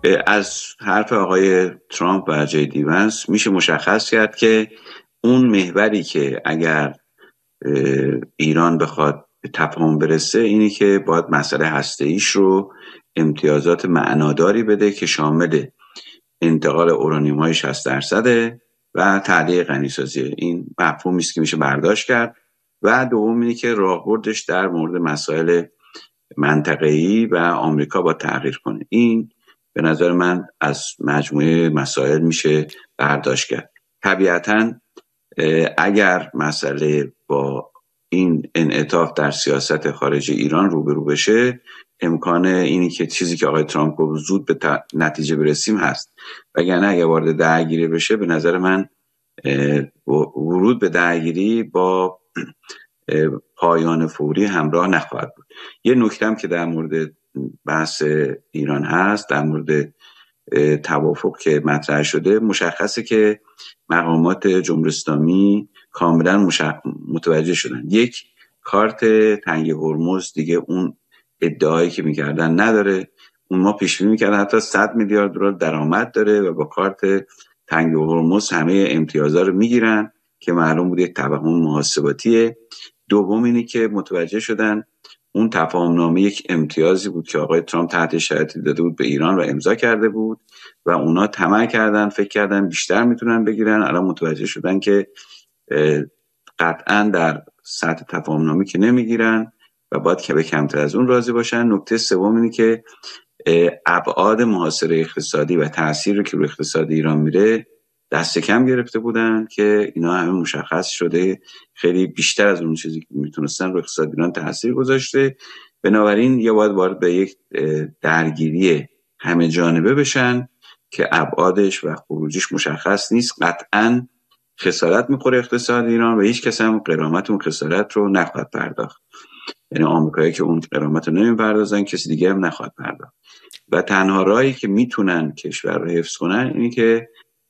از حرف آقای ترامپ و جی دی ونس میشه مشخص کرد که اون محوری که اگر ایران بخواد به تفاهم برسه اینی که باید مسئله هسته‌ایش رو امتیازات معناداری بده که شامل انتقال اورانیوم‌های 60% و تعلیق غنیسازی. این مفهومی است که میشه برداشت کرد. و دوم اینی که راهبردش در مورد مسائل منطقه‌ای و آمریکا با تغییر کنه. این به نظر من از مجموعه مسائل میشه برداشت کرد. طبیعتاً اگر مسئله با این انعطاف در سیاست خارجی ایران روبرو بشه، امکان اینی که چیزی که آقای ترامپ گفت زود به نتیجه برسیم هست. وگرنه اگر وارد درگیری بشه، به نظر من ورود به درگیری با پایان فوری همراه نخواهد بود. یه نکته هم که در مورد بحث ایران هست، در مورد توافق که مطرح شده، مشخصه که مقامات جمهوری اسلامی کاملا متوجه شدن. یک، کارت تنگ هرمز دیگه اون ادعایی که میکردن نداره. اون ما پیش بینی میکردن حتی 100 میلیارد دلار درآمد داره و با کارت تنگ هرمز همه امتیازها رو میگیرن که معلوم بود یک توهم محاسباتیه. دوم اینی که متوجه شدن اون تفاهمنامه یک امتیازی بود که آقای ترامپ تحت شرایطی داده بود به ایران و امضا کرده بود و اونا طمع کردن، فکر کردن بیشتر میتونن بگیرن. الان متوجه شدن که قطعا در سطح تفاهمنامه که نمیگیرن و باید که به کمتر از اون راضی باشن. نکته سوم اینه که ابعاد محاصره اقتصادی و تأثیری که روی اقتصاد ایران میره دست کم گرفته بودن که اینا همه مشخص شده خیلی بیشتر از اون چیزی که میتونستن روی اقتصاد ایران تأثیر گذاشته. بنابراین یا باید وارد به یک درگیری همه جانبه بشن که ابعادش و خروجیش مشخص نیست. قطعاً خسارت میخوره اقتصاد ایران و هیچ کس هم غرامت اون خسارت رو نخواهد پرداخت. یعنی آمریکایی که اون غرامت رو نمیپردازن، کسی دیگه هم نخواهد پرداخت. و تنها راهی که میتونن کشور رو حفظ کنن اینه که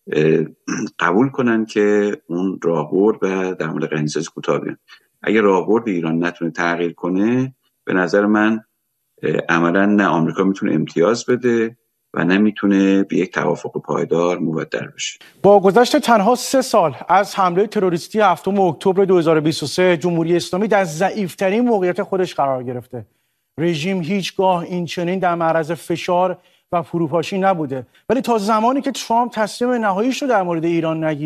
قبول کنن که اون راهبرد و در مورد غنیسازی کوتاه بیان. اگه راهبرد ایران نتونه تغییر کنه، به نظر من عملا نه آمریکا میتونه امتیاز بده و نمیتونه به یک توافق پایدار مبدل بشه. با گذشت تنها 3 سال از حمله تروریستی 7 اکتبر 2023 جمهوری اسلامی در ضعیف‌ترین موقعیت خودش قرار گرفته. رژیم هیچگاه این چنین در معرض فشار و فروپاشی نبوده، ولی تا زمانی که ترامپ تصمیم نهاییش رو در مورد ایران نگیره